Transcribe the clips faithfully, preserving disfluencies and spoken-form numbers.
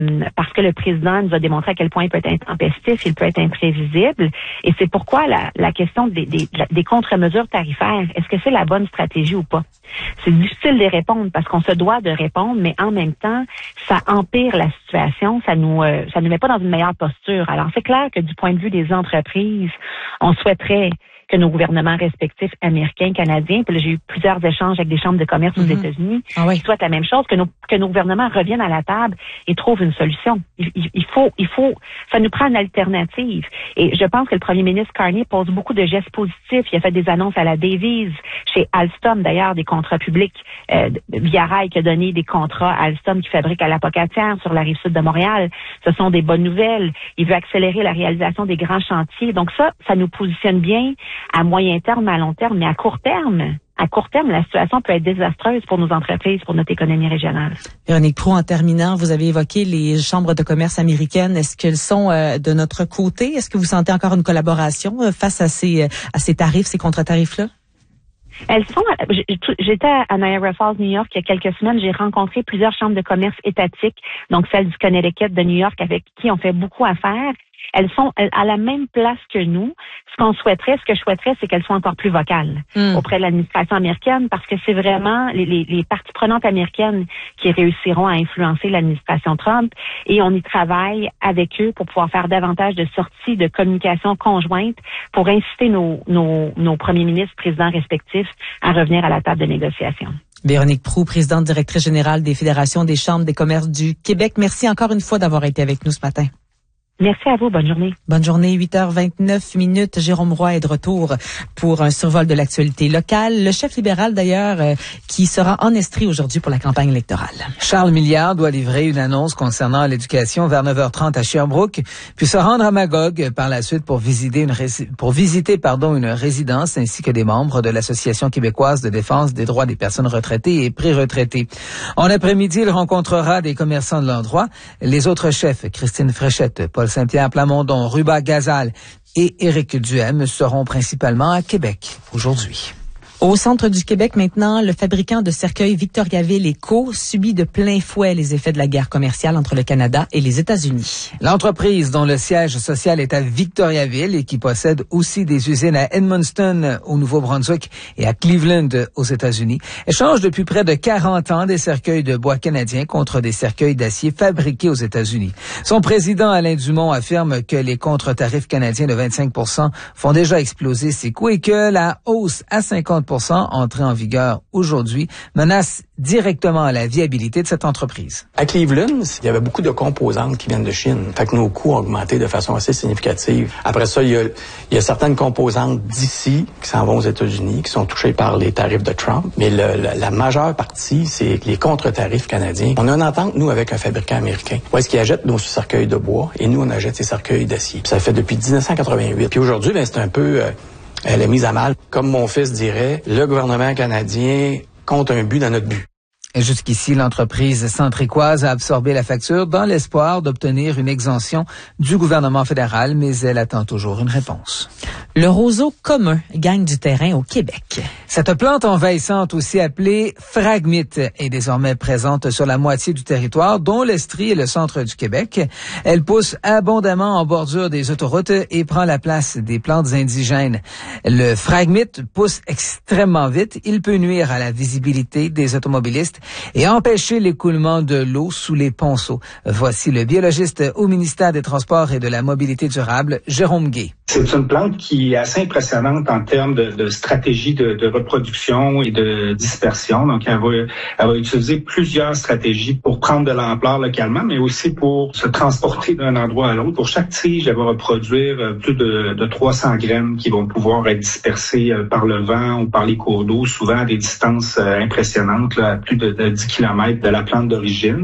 parce que le président nous a démontré à quel point il peut être intempestif, il peut être imprévisible. Et c'est pourquoi la, la question des, des, des contre-mesures tarifaires, est-ce que c'est la bonne stratégie ou pas? C'est difficile de répondre parce qu'on se doit de répondre, mais en même temps, ça empire la situation, ça nous euh, ça nous met pas dans une meilleure posture. Alors, c'est clair que du point de vue des entreprises, on souhaiterait que nos gouvernements respectifs américains, canadiens, puis là, j'ai eu plusieurs échanges avec des chambres de commerce aux mm-hmm. États-Unis, ah oui. qui souhaitent la même chose, que nos, que nos gouvernements reviennent à la table et trouvent une solution. Il, il, il faut, il faut, ça nous prend une alternative. Et je pense que le premier ministre Carney pose beaucoup de gestes positifs. Il a fait des annonces à la Davies, chez Alstom d'ailleurs, des contrats publics, euh, Via Rail qui a donné des contrats à Alstom qui fabrique à l'Apocatière sur la rive sud de Montréal. Ce sont des bonnes nouvelles. Il veut accélérer la réalisation des grands chantiers. Donc ça, ça nous positionne bien à moyen terme, à long terme, mais à court terme, à court terme, la situation peut être désastreuse pour nos entreprises, pour notre économie régionale. Véronique Proulx, en terminant, vous avez évoqué les chambres de commerce américaines. Est-ce qu'elles sont euh, de notre côté? Est-ce que vous sentez encore une collaboration euh, face à ces, à ces tarifs, ces contre-tarifs-là? Elles sont. J'étais à Niagara Falls, New York, il y a quelques semaines. J'ai rencontré plusieurs chambres de commerce étatiques, donc celle du Connecticut, de New York, avec qui on fait beaucoup affaire. Elles sont à la même place que nous. Ce qu'on souhaiterait, ce que je souhaiterais, c'est qu'elles soient encore plus vocales mm. auprès de l'administration américaine, parce que c'est vraiment les, les, les parties prenantes américaines qui réussiront à influencer l'administration Trump, et on y travaille avec eux pour pouvoir faire davantage de sorties de communication conjointe pour inciter nos, nos, nos premiers ministres, présidents respectifs à revenir à la table de négociation. Véronique Proulx, présidente directrice générale des Fédérations des chambres des commerces du Québec. Merci encore une fois d'avoir été avec nous ce matin. Merci à vous. Bonne journée. Bonne journée. huit heures vingt-neuf minutes. Jérôme Roy est de retour pour un survol de l'actualité locale. Le chef libéral, d'ailleurs, euh, qui sera en Estrie aujourd'hui pour la campagne électorale. Charles Milliard doit livrer une annonce concernant l'éducation vers neuf heures trente à Sherbrooke, puis se rendre à Magog par la suite pour visiter une, rési- pour visiter, pardon, une résidence ainsi que des membres de l'Association québécoise de défense des droits des personnes retraitées et pré-retraitées. En après-midi, il rencontrera des commerçants de l'endroit. Les autres chefs, Christine Fréchette, Paul Saint-Pierre Plamondon, Ruba Gazal et Éric Duhem seront principalement à Québec aujourd'hui. Au centre du Québec maintenant, le fabricant de cercueils Victoriaville et Co. subit de plein fouet les effets de la guerre commerciale entre le Canada et les États-Unis. L'entreprise dont le siège social est à Victoriaville et qui possède aussi des usines à Edmundston au Nouveau-Brunswick et à Cleveland aux États-Unis échange depuis près de quarante ans des cercueils de bois canadiens contre des cercueils d'acier fabriqués aux États-Unis. Son président Alain Dumont affirme que les contre-tarifs canadiens de vingt-cinq pour cent font déjà exploser ses coûts et que la hausse à cinquante pour cent entrée en vigueur aujourd'hui menace directement la viabilité de cette entreprise. À Cleveland, il y avait beaucoup de composantes qui viennent de Chine. Fait que nos coûts ont augmenté de façon assez significative. Après ça, il y a, il y a certaines composantes d'ici qui s'en vont aux États-Unis, qui sont touchées par les tarifs de Trump. Mais le, la, la majeure partie, c'est les contre-tarifs canadiens. On a une entente, nous, avec un fabricant américain. Où est-ce qu'il achète nos cercueils de bois et nous, on achète ses cercueils d'acier. Puis ça fait depuis dix-neuf cent quatre-vingt-huit. Puis aujourd'hui, ben, c'est un peu... Euh, Elle est mise à mal. Comme mon fils dirait, le gouvernement canadien compte un but dans notre but. Et jusqu'ici, l'entreprise centricoise a absorbé la facture dans l'espoir d'obtenir une exemption du gouvernement fédéral, mais elle attend toujours une réponse. Le roseau commun gagne du terrain au Québec. Cette plante envahissante, aussi appelée phragmite, est désormais présente sur la moitié du territoire, dont l'Estrie et le centre du Québec. Elle pousse abondamment en bordure des autoroutes et prend la place des plantes indigènes. Le phragmite pousse extrêmement vite. Il peut nuire à la visibilité des automobilistes et empêcher l'écoulement de l'eau sous les ponceaux. Voici le biologiste au ministère des Transports et de la Mobilité durable, Jérôme Gay. C'est une plante qui est assez impressionnante en termes de, de stratégie de, de reproduction et de dispersion. Donc, elle va, elle va utiliser plusieurs stratégies pour prendre de l'ampleur localement, mais aussi pour se transporter d'un endroit à l'autre. Pour chaque tige, elle va reproduire plus de, de trois cents graines qui vont pouvoir être dispersées par le vent ou par les cours d'eau, souvent à des distances impressionnantes, là, à plus de, de dix kilomètres de la plante d'origine.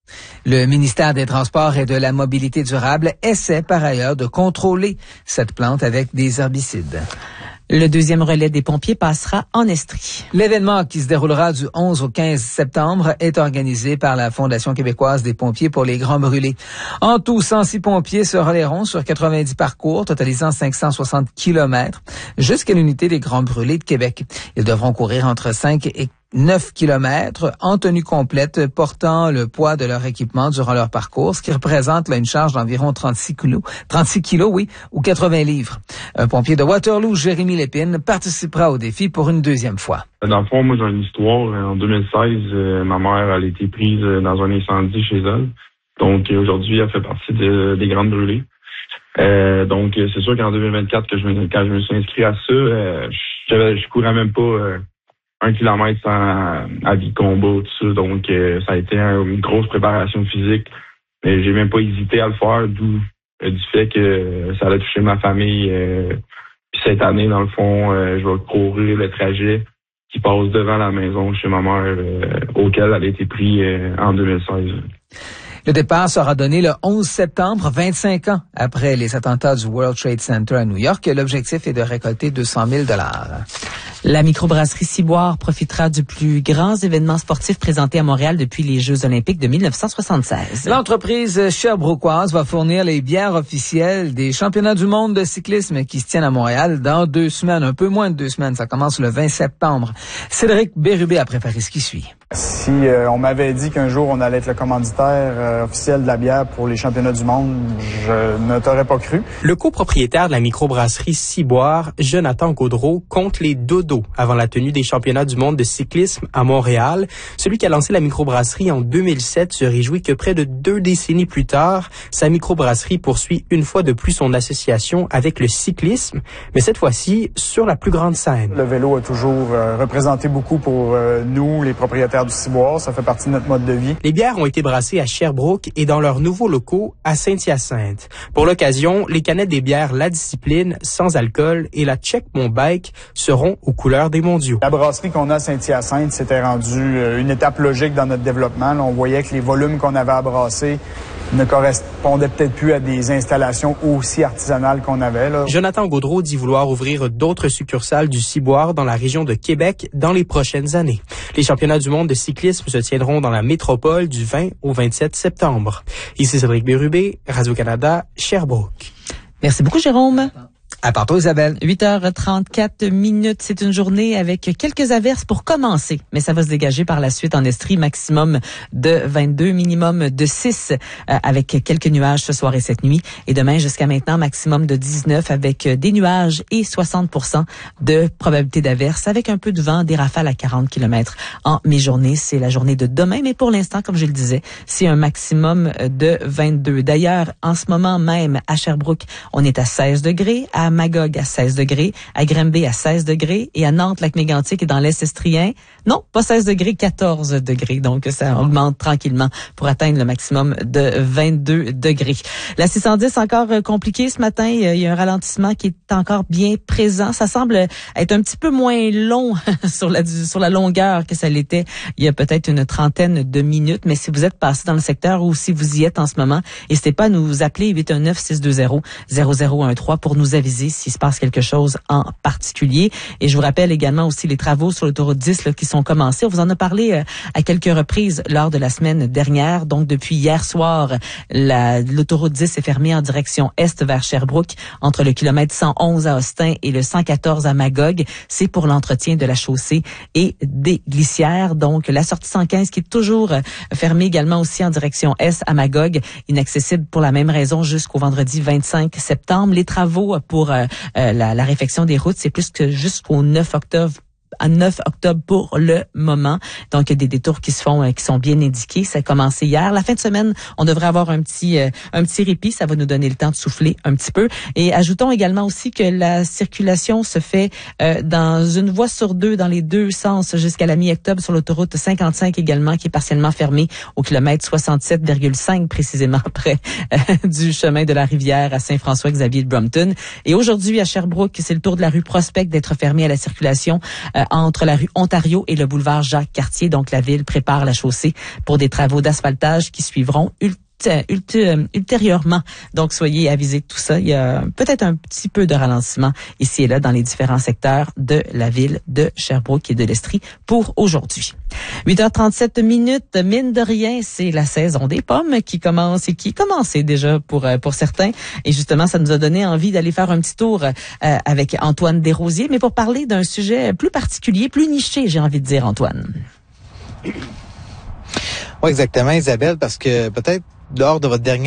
Le ministère des Transports et de la Mobilité durable essaie par ailleurs de contrôler cette plante avec des herbicides. Le deuxième relais des pompiers passera en Estrie. L'événement qui se déroulera du onze au quinze septembre est organisé par la Fondation québécoise des pompiers pour les grands brûlés. En tout, cent six pompiers se relayeront sur quatre-vingt-dix parcours, totalisant cinq cent soixante kilomètres, jusqu'à l'unité des grands brûlés de Québec. Ils devront courir entre cinq et neuf kilomètres en tenue complète, portant le poids de leur équipement durant leur parcours, ce qui représente là, une charge d'environ trente-six kilos, trente-six kilos, oui, ou quatre-vingts livres. Un pompier de Waterloo, Jérémy Lépine, participera au défi pour une deuxième fois. Dans le fond, moi, j'ai une histoire. En deux mille seize, euh, ma mère, elle a été prise dans un incendie chez elle. Donc, aujourd'hui, elle fait partie de, des Grandes Brûlées. Euh, donc, c'est sûr qu'en deux mille vingt-quatre, que je me, quand je me suis inscrit à ça, euh, je, je courais même pas euh, un kilomètre sans avis de combat, tout ça. Donc, euh, ça a été une grosse préparation physique. Mais j'ai même pas hésité à le faire, d'où euh, du fait que ça allait toucher ma famille. Euh, puis cette année, dans le fond, euh, je vais courir le trajet qui passe devant la maison chez ma mère, euh, auquel elle a été prise euh, en deux mille seize. Le départ sera donné le onze septembre, vingt-cinq ans après les attentats du World Trade Center à New York. L'objectif est de récolter deux cent mille dollars. La microbrasserie Ciboire profitera du plus grand événement sportif présenté à Montréal depuis les Jeux olympiques de dix-neuf cent soixante-seize. L'entreprise sherbrookoise va fournir les bières officielles des championnats du monde de cyclisme qui se tiennent à Montréal dans deux semaines, un peu moins de deux semaines. Ça commence le vingt septembre. Cédric Bérubé a préparé ce qui suit. Si euh, on m'avait dit qu'un jour on allait être le commanditaire euh, officiel de la bière pour les championnats du monde, je ne t'aurais pas cru. Le copropriétaire de la microbrasserie Ciboire, Jonathan Gaudreau, compte les dodos avant la tenue des championnats du monde de cyclisme à Montréal. Celui qui a lancé la microbrasserie en deux mille sept se réjouit que près de deux décennies plus tard, sa microbrasserie poursuit une fois de plus son association avec le cyclisme, mais cette fois-ci sur la plus grande scène. Le vélo a toujours euh, représenté beaucoup pour euh, nous, les propriétaires du Ciboire. Ça fait partie de notre mode de vie. Les bières ont été brassées à Sherbrooke et dans leurs nouveaux locaux à Saint-Hyacinthe. Pour l'occasion, les canettes des bières La Discipline, sans alcool, et la Check Mon Bike seront aux couleurs des mondiaux. La brasserie qu'on a à Saint-Hyacinthe s'était rendue une étape logique dans notre développement. Là, on voyait que les volumes qu'on avait à brasser ne correspondaient peut-être plus à des installations aussi artisanales qu'on avait. Là. Jonathan Gaudreau dit vouloir ouvrir d'autres succursales du Ciboire dans la région de Québec dans les prochaines années. Les championnats du monde de cyclisme se tiendront dans la métropole du vingt au vingt-sept septembre. Ici Cédric Bérubé, Radio-Canada, Sherbrooke. Merci beaucoup, Jérôme. À tantôt, Isabelle. huit heures trente-quatre minutes. C'est une journée avec quelques averses pour commencer, mais ça va se dégager par la suite en Estrie. Maximum de vingt-deux, minimum de six, euh, avec quelques nuages ce soir et cette nuit. Et demain, jusqu'à maintenant, maximum de dix-neuf avec des nuages et soixante pour cent de probabilité d'averses avec un peu de vent, des rafales à quarante kilomètres en mi-journée. C'est la journée de demain, mais pour l'instant, comme je le disais, c'est un maximum de vingt-deux. D'ailleurs, en ce moment même, à Sherbrooke, on est à seize degrés, à Magog à seize degrés, à Granby à seize degrés et à Nantes, Lac-Mégantic et dans l'Est estrien, non, pas seize degrés, quatorze degrés. Donc, ça augmente tranquillement pour atteindre le maximum de vingt-deux degrés. La six cent dix, encore compliqué ce matin. Il y a un ralentissement qui est encore bien présent. Ça semble être un petit peu moins long sur la, sur la longueur que ça l'était il y a peut-être une trentaine de minutes. Mais si vous êtes passé dans le secteur ou si vous y êtes en ce moment, n'hésitez pas à nous appeler huit un neuf, six deux zéro, zéro zéro un trois pour nous aviser s'il se passe quelque chose en particulier. Et je vous rappelle également aussi les travaux sur l'autoroute dix là, qui sont commencés. On vous en a parlé euh, à quelques reprises lors de la semaine dernière. Donc, depuis hier soir, la, l'autoroute dix est fermée en direction est vers Sherbrooke, entre le kilomètre cent onze à Austin et le cent quatorze à Magog. C'est pour l'entretien de la chaussée et des glissières. Donc, la sortie cent quinze qui est toujours euh, fermée également aussi en direction est à Magog, inaccessible pour la même raison jusqu'au vendredi vingt-cinq septembre. Les travaux pour euh, euh, la, la réfection des routes, c'est plus que jusqu'au neuf octobre à neuf octobre pour le moment. Donc, il y a des détours qui se font, euh, qui sont bien indiqués. Ça a commencé hier. La fin de semaine, on devrait avoir un petit, euh, un petit répit. Ça va nous donner le temps de souffler un petit peu. Et ajoutons également aussi que la circulation se fait euh, dans une voie sur deux, dans les deux sens, jusqu'à la mi-octobre sur l'autoroute cinquante-cinq également, qui est partiellement fermée au kilomètre soixante-sept virgule cinq, précisément près euh, du chemin de la Rivière à Saint-François-Xavier de Brompton. Et aujourd'hui, à Sherbrooke, c'est le tour de la rue Prospect d'être fermée à la circulation euh, entre la rue Ontario et le boulevard Jacques-Cartier. Donc, la ville prépare la chaussée pour des travaux d'asphaltage qui suivront ultérieurement ulti- ulti- ultérieurement. Donc, soyez avisés de tout ça. Il y a peut-être un petit peu de ralentissement ici et là dans les différents secteurs de la ville de Sherbrooke et de l'Estrie pour aujourd'hui. huit heures trente-sept minutes, mine de rien, c'est la saison des pommes qui commence et qui commençait déjà pour pour certains. Et justement, ça nous a donné envie d'aller faire un petit tour euh, avec Antoine Desrosiers, mais pour parler d'un sujet plus particulier, plus niché, j'ai envie de dire, Antoine. Oui, exactement, Isabelle, parce que peut-être lors de votre dernière